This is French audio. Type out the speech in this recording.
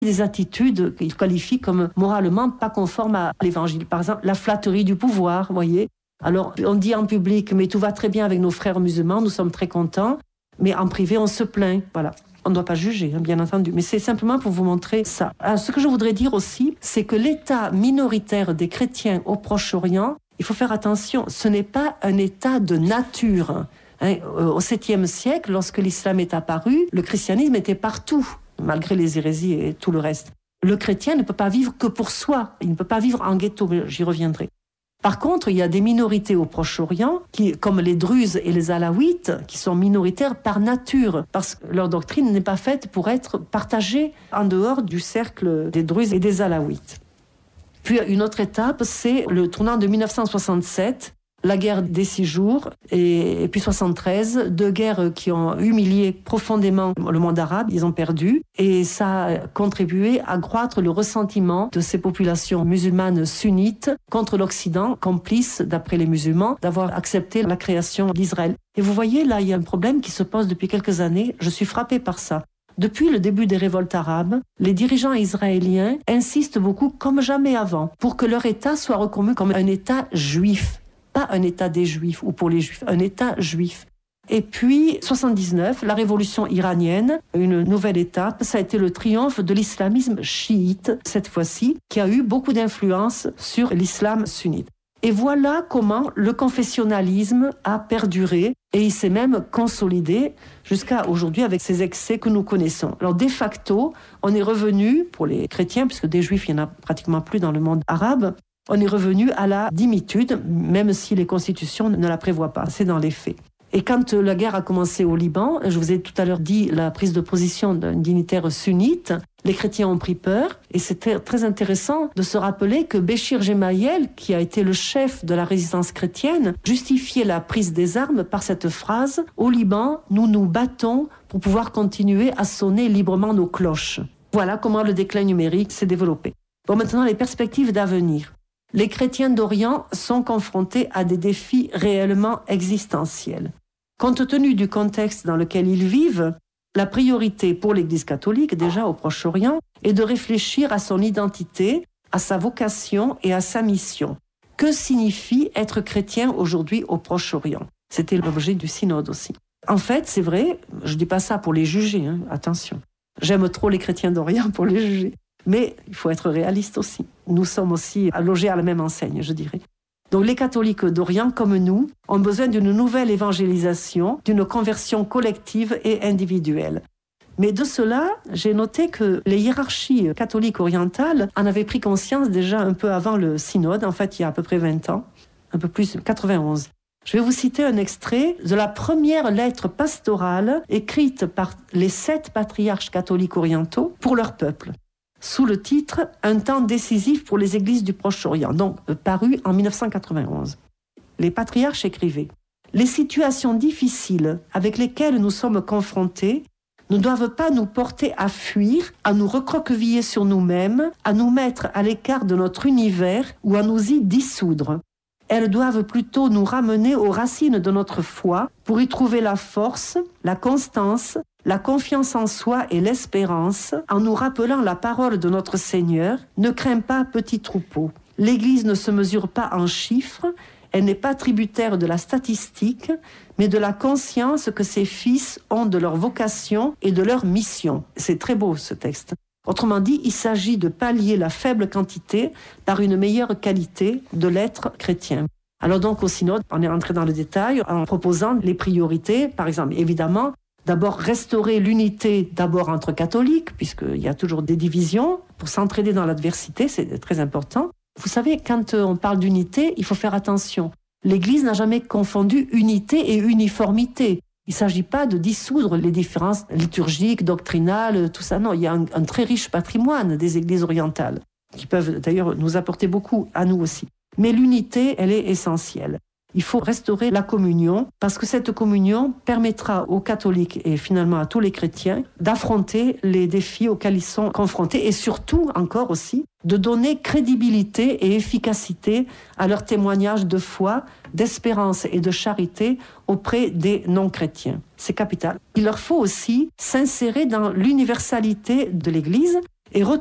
des attitudes qu'il qualifie comme moralement pas conformes à l'Évangile. Par exemple, la flatterie du pouvoir, vous voyez. Alors, on dit en public, mais tout va très bien avec nos frères musulmans, nous sommes très contents, mais en privé, on se plaint. Voilà. On ne doit pas juger, bien entendu, mais c'est simplement pour vous montrer ça. Alors, ce que je voudrais dire aussi, c'est que l'état minoritaire des chrétiens au Proche-Orient, il faut faire attention, ce n'est pas un état de nature. Au 7e siècle, lorsque l'islam est apparu, le christianisme était partout, malgré les hérésies et tout le reste. Le chrétien ne peut pas vivre que pour soi, il ne peut pas vivre en ghetto, j'y reviendrai. Par contre, il y a des minorités au Proche-Orient, comme les Druzes et les Alaouites, qui sont minoritaires par nature, parce que leur doctrine n'est pas faite pour être partagée en dehors du cercle des Druzes et des Alaouites. Puis une autre étape, c'est le tournant de 1967, la guerre des 6 jours, et puis 73, 2 guerres qui ont humilié profondément le monde arabe, ils ont perdu, et ça a contribué à accroître le ressentiment de ces populations musulmanes sunnites contre l'Occident, complice, d'après les musulmans, d'avoir accepté la création d'Israël. Et vous voyez, là, il y a un problème qui se pose depuis quelques années, je suis frappée par ça. Depuis le début des révoltes arabes, les dirigeants israéliens insistent beaucoup, comme jamais avant, pour que leur État soit reconnu comme un État juif. Pas un État des Juifs ou pour les Juifs, un État juif. Et puis, 79, la révolution iranienne, une nouvelle étape, ça a été le triomphe de l'islamisme chiite, cette fois-ci, qui a eu beaucoup d'influence sur l'islam sunnite. Et voilà comment le confessionnalisme a perduré et il s'est même consolidé jusqu'à aujourd'hui avec ces excès que nous connaissons. Alors, de facto, on est revenu, pour les chrétiens, puisque des Juifs, il n'y en a pratiquement plus dans le monde arabe, on est revenu à la dhimitude, même si les constitutions ne la prévoient pas. C'est dans les faits. Et quand la guerre a commencé au Liban, je vous ai tout à l'heure dit la prise de position d'un dignitaire sunnite, les chrétiens ont pris peur. Et c'était très intéressant de se rappeler que Béchir Gemayel, qui a été le chef de la résistance chrétienne, justifiait la prise des armes par cette phrase « Au Liban, nous nous battons pour pouvoir continuer à sonner librement nos cloches ». Voilà comment le déclin numérique s'est développé. Bon, maintenant, les perspectives d'avenir. Les chrétiens d'Orient sont confrontés à des défis réellement existentiels. Compte tenu du contexte dans lequel ils vivent, la priorité pour l'Église catholique, déjà au Proche-Orient, est de réfléchir à son identité, à sa vocation et à sa mission. Que signifie être chrétien aujourd'hui au Proche-Orient ? C'était l'objet du synode aussi. En fait, c'est vrai, je ne dis pas ça pour les juger, attention. J'aime trop les chrétiens d'Orient pour les juger. Mais il faut être réaliste aussi. Nous sommes aussi logés à la même enseigne, je dirais. Donc les catholiques d'Orient, comme nous, ont besoin d'une nouvelle évangélisation, d'une conversion collective et individuelle. Mais de cela, j'ai noté que les hiérarchies catholiques orientales en avaient pris conscience déjà un peu avant le synode, en fait il y a à peu près 20 ans, un peu plus, 91. Je vais vous citer un extrait de la première lettre pastorale écrite par les 7 patriarches catholiques orientaux pour leur peuple, sous le titre « Un temps décisif pour les églises du Proche-Orient », donc paru en 1991. Les patriarches écrivaient « Les situations difficiles avec lesquelles nous sommes confrontés ne doivent pas nous porter à fuir, à nous recroqueviller sur nous-mêmes, à nous mettre à l'écart de notre univers ou à nous y dissoudre. Elles doivent plutôt nous ramener aux racines de notre foi pour y trouver la force, la constance, la confiance en soi et l'espérance, en nous rappelant la parole de notre Seigneur, « Ne crains pas, petit troupeau. L'Église ne se mesure pas en chiffres, elle n'est pas tributaire de la statistique, mais de la conscience que ses fils ont de leur vocation et de leur mission. » C'est très beau ce texte. Autrement dit, il s'agit de pallier la faible quantité par une meilleure qualité de l'être chrétien. Alors donc au synode, on est entré dans le détail en proposant les priorités, par exemple, évidemment, d'abord restaurer l'unité d'abord entre catholiques, puisqu'il y a toujours des divisions, pour s'entraider dans l'adversité, c'est très important. Vous savez, quand on parle d'unité, il faut faire attention. L'Église n'a jamais confondu unité et uniformité. Il ne s'agit pas de dissoudre les différences liturgiques, doctrinales, tout ça. Non, il y a un très riche patrimoine des églises orientales, qui peuvent d'ailleurs nous apporter beaucoup à nous aussi. Mais l'unité, elle est essentielle. Il faut restaurer la communion, parce que cette communion permettra aux catholiques et finalement à tous les chrétiens d'affronter les défis auxquels ils sont confrontés et surtout, encore aussi, de donner crédibilité et efficacité à leur témoignage de foi, d'espérance et de charité auprès des non-chrétiens. C'est capital. Il leur faut aussi s'insérer dans l'universalité de l'Église et